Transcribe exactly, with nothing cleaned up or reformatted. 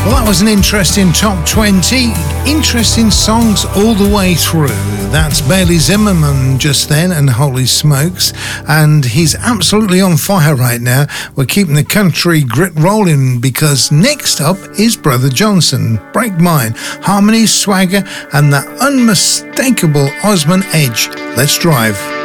Well, that was an interesting top twenty. Interesting songs all the way through. That's Bailey Zimmerman just then, and holy smokes. And he's absolutely on fire right now. We're keeping the country grit rolling because next up is Brother Johnson. Break Mine, harmony, swagger, and that unmistakable Osmond edge. Let's drive.